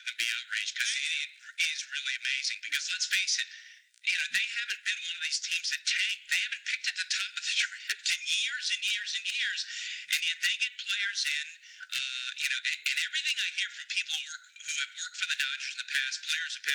and be outraged because it is really amazing. Because let's face it, they haven't been one of these teams that tank. They haven't picked at the top of the draft in years and years and years, and yet they get players in. And everything I hear from people who have worked for the Dodgers in the past, players have